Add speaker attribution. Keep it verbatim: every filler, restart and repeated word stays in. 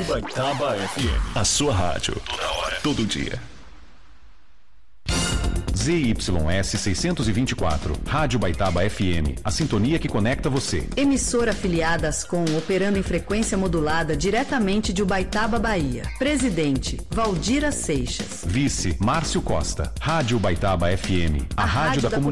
Speaker 1: Ubaitaba F M. A sua rádio. Toda hora. Todo dia.
Speaker 2: Z Y S seiscentos e vinte e quatro, Rádio Ubaitaba F M, a sintonia que conecta você.
Speaker 3: Emissora afiliada Ascom, operando em frequência modulada diretamente de Ubaitaba, Bahia. Presidente, Valdira Seixas.
Speaker 2: Vice, Márcio Costa. Rádio Ubaitaba F M, a, a rádio, rádio da, da comunidade.